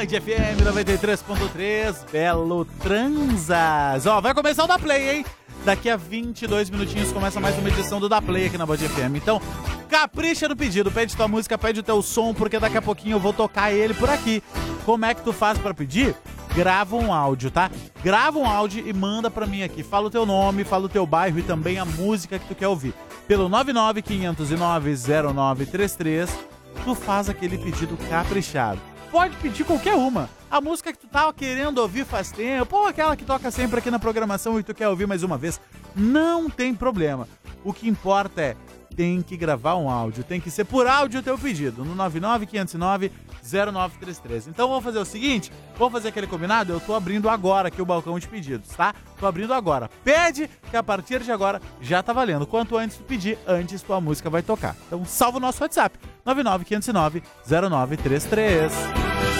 Band FM 93.3, Belo Transas. Ó, vai começar o Da Play, hein? Daqui a 22 minutinhos começa mais uma edição do Da Play aqui na Band FM. Então, capricha no pedido, pede tua música, pede o teu som, porque daqui a pouquinho eu vou tocar ele por aqui. Como é que tu faz pra pedir? Grava um áudio, tá? Grava um áudio e manda pra mim aqui. Fala o teu nome, fala o teu bairro e também a música que tu quer ouvir. Pelo 995090933, tu faz aquele pedido caprichado. Pode pedir qualquer uma. A música que tu tava querendo ouvir faz tempo, ou aquela que toca sempre aqui na programação e tu quer ouvir mais uma vez. Não tem problema. O que importa é, tem que gravar um áudio. Tem que ser por áudio o teu pedido. No 995090933. Então vamos fazer o seguinte, vamos fazer aquele combinado? Eu tô abrindo agora aqui o balcão de pedidos, tá? Tô abrindo agora. Pede que a partir de agora já tá valendo. Quanto antes tu pedir, antes tua música vai tocar. Então salva o nosso WhatsApp. 995090933.